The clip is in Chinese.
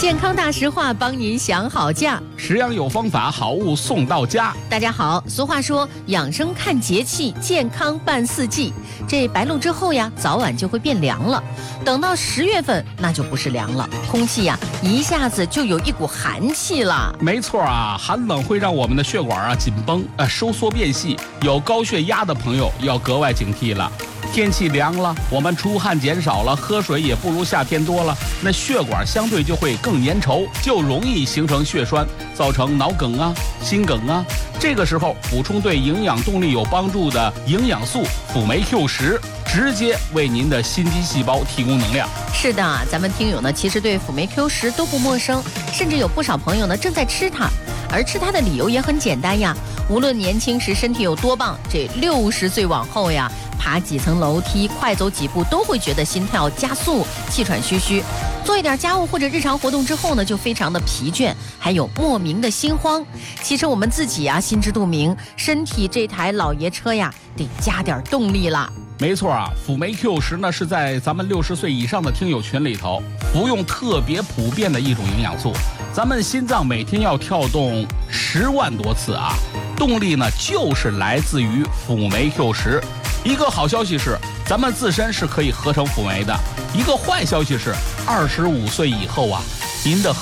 健康大实话，帮您想好价。 食养有方法，好物送到家。 大家好，俗话说养生看节气，健康办四季。这白露之后呀，早晚就会变凉了。等到10月份，那就不是凉了，空气呀一下子就有一股寒气了。 没错啊，寒冷会让我们的血管紧绷，收缩变细，有高血压的朋友要格外警惕了。天气凉了，我们出汗减少了，喝水也不如夏天多了，那血管相对就会更粘稠，就容易形成血栓，造成脑梗啊、心梗啊。这个时候补充对营养动力有帮助的营养素辅酶 Q10，直接为您的心肌细胞提供能量。 是的，咱们听友呢其实对辅酶 Q10都不陌生，甚至有不少朋友呢正在吃它，而吃它的理由也很简单呀。无论年轻时身体有多棒，这60岁往后呀，爬几层楼梯，快走几步都会觉得心跳加速，气喘吁吁。做一点家务或者日常活动之后呢，就非常的疲倦，还有莫名的心慌。其实我们自己心知肚明，身体这台老爷车呀，得加点动力了。 没错啊，辅酶 Q10呢是在咱们60岁以上的听友群里头服用特别普遍的一种营养素。咱们心脏每天要跳动10万多次啊，动力呢就是来自于辅酶 Q10。一个好消息是，咱们自身是可以合成辅酶的；一个坏消息是，25岁以后您的